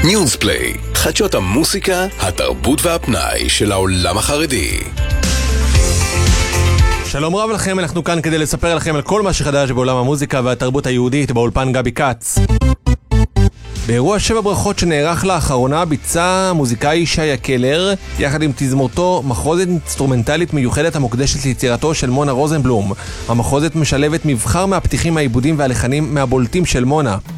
ניוזפליי, חדשות המוסיקה, התרבות והפנאי של העולם החרדי. שלום רב לכם, אנחנו כאן כדי לספר לכם על כל מה שחדש בעולם המוזיקה והתרבות היהודית. באולפן גבי קץ. באירוע 7 ברכות שנערך לאחרונה ביצע מוזיקאי שיה קלר יחד עם תזמורתו מחוזת אינסטרומנטלית מיוחדת המוקדשת ליצירתו של מונה רוזנבלום. המחוזת משלבת מבחר מהפתיחים, העיבודים והלחנים מהבולטים של מונה.